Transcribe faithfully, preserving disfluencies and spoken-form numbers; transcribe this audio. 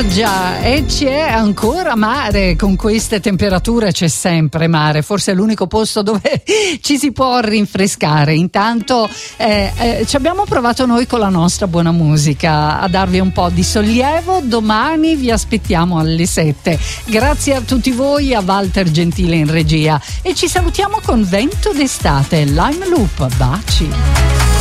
pioggia e c'è ancora mare. Con queste temperature c'è sempre mare, forse è l'unico posto dove ci si può rinfrescare. Intanto eh, eh, ci abbiamo provato noi con la nostra buona musica a darvi un po' di sollievo. Domani vi aspettiamo alle sette. Grazie a tutti voi, a Walter Gentile in regia, e ci salutiamo con Vento d'estate, Lime Loop. Baci.